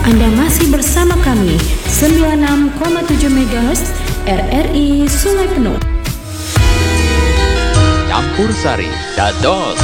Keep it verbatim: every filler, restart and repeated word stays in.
Anda masih bersama kami sembilan puluh enam koma tujuh megahertz R R I Sungai Penuh. Campur Sari, Dados.